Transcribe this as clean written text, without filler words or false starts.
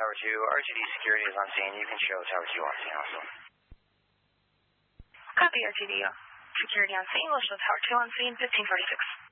Tower 2. RTD security is on scene. You can show Tower 2 on scene also. Copy RTD. Security on scene. We'll show Tower 2 on scene, 1546.